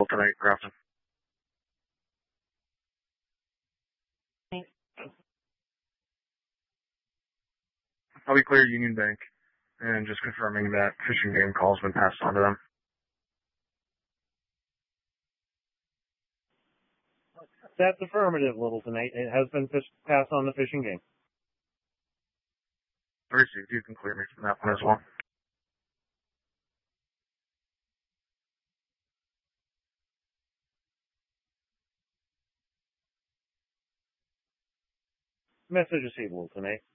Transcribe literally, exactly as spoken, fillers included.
tonight, Grafton. I'll be clear Union Bank, and just confirming that phishing game call's been passed on to them. That's affirmative, Little Tonight. It has been fish- passed on the phishing game. Received. You can clear me from that one as well. Message received, Little Tonight.